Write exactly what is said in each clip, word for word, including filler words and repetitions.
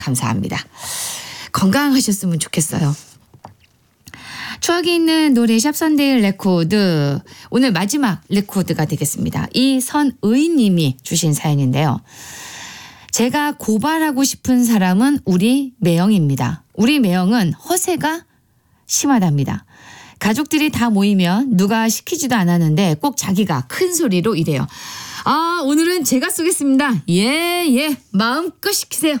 감사합니다. 건강하셨으면 좋겠어요. 추억이 있는 노래 샵선데일 레코드, 오늘 마지막 레코드가 되겠습니다. 이선의 님이 주신 사연인데요. 제가 고발하고 싶은 사람은 우리 매형입니다. 우리 매형은 허세가 심하답니다. 가족들이 다 모이면 누가 시키지도 않았는데 꼭 자기가 큰 소리로 이래요. 아, 오늘은 제가 쏘겠습니다. 예, 예, 마음껏 시키세요.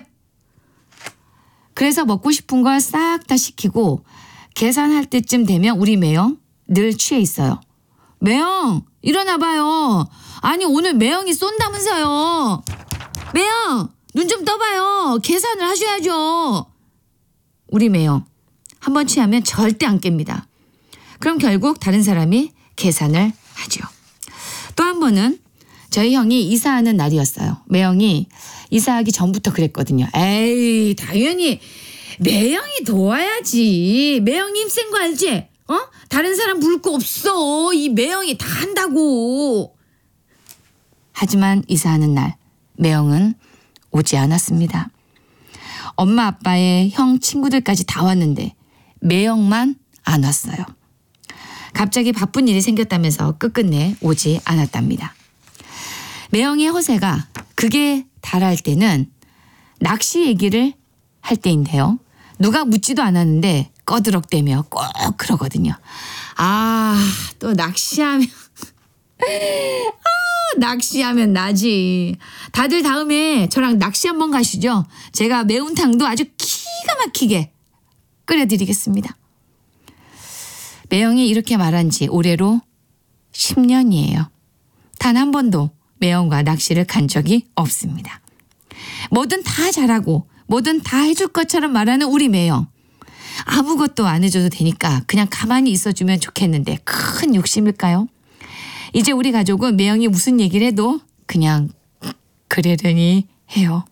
그래서 먹고 싶은 걸 싹 다 시키고 계산할 때쯤 되면 우리 매형 늘 취해 있어요. 매형 일어나봐요. 아니 오늘 매형이 쏜다면서요. 매형 눈 좀 떠봐요. 계산을 하셔야죠. 우리 매형 한 번 취하면 절대 안 깹니다. 그럼 결국 다른 사람이 계산을 하죠. 또 한 번은 저희 형이 이사하는 날이었어요. 매형이 이사하기 전부터 그랬거든요. 에이 당연히 매형이 도와야지. 매형이 힘센 거 알지? 어? 다른 사람 부를 거 없어. 이 매형이 다 한다고. 하지만 이사하는 날 매형은 오지 않았습니다. 엄마 아빠의 형 친구들까지 다 왔는데 매형만 안 왔어요. 갑자기 바쁜 일이 생겼다면서 끝끝내 오지 않았답니다. 매형의 허세가 극에 달할 때는 낚시 얘기를 할 때인데요. 누가 묻지도 않았는데 꺼드럭대며 꼭 그러거든요. 아, 또 낚시하면 아, 낚시하면 나지. 다들 다음에 저랑 낚시 한번 가시죠. 제가 매운탕도 아주 기가 막히게 끓여드리겠습니다. 매형이 이렇게 말한 지 올해로 십 년이에요. 단 한 번도 매형과 낚시를 간 적이 없습니다. 뭐든 다 잘하고 뭐든 다 해줄 것처럼 말하는 우리 매형. 아무것도 안 해줘도 되니까 그냥 가만히 있어주면 좋겠는데 큰 욕심일까요? 이제 우리 가족은 매형이 무슨 얘기를 해도 그냥 그러려니 해요.